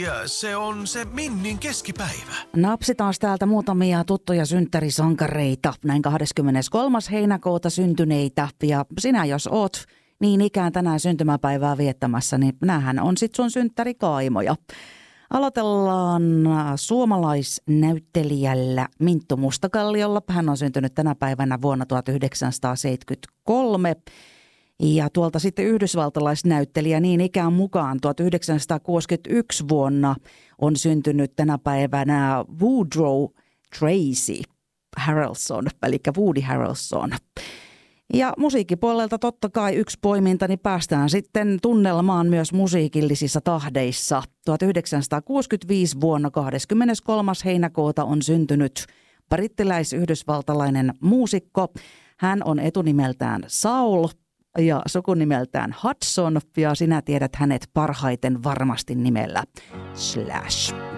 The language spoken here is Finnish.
se on se Minnin keskipäivä. Napsitaan täältä muutamia tuttuja synttärisankareita, näin 23. heinäkuuta syntyneitä. Ja sinä jos oot niin ikään tänään syntymäpäivää viettämässä, niin näähän on sit sun synttärikaimoja. Aloitellaan suomalaisnäyttelijällä Minttu Mustakalliolla. Hän on syntynyt tänä päivänä vuonna 1973. Ja tuolta sitten yhdysvaltalaisnäyttelijä niin ikään mukaan 1961 vuonna on syntynyt tänä päivänä Woodrow Tracy Harrelson, eli Woody Harrelson. Ja musiikkipuolelta totta kai yksi poiminta, niin päästään sitten tunnelmaan myös musiikillisissa tahdeissa. 1965 vuonna 23. heinäkuuta on syntynyt brittiläis-yhdysvaltalainen muusikko. Hän on etunimeltään Saul ja sukunimeltään Hudson, ja sinä tiedät hänet parhaiten varmasti nimellä Slash.